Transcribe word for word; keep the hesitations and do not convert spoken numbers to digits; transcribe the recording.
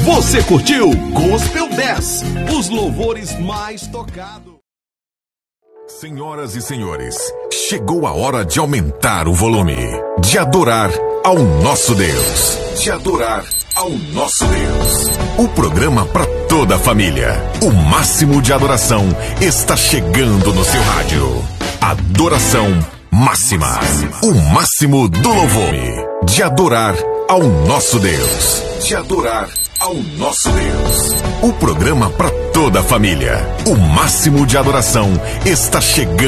Você curtiu Gospel dez, os louvores mais tocados. Senhoras e senhores, chegou a hora de aumentar o volume, de adorar ao nosso Deus, de adorar ao nosso Deus. O programa para toda a família, o máximo de adoração está chegando no seu rádio. Adoração máxima, o máximo do louvor, de adorar ao nosso Deus, de adorar ao nosso Deus. O programa para toda a família, o máximo de adoração está chegando.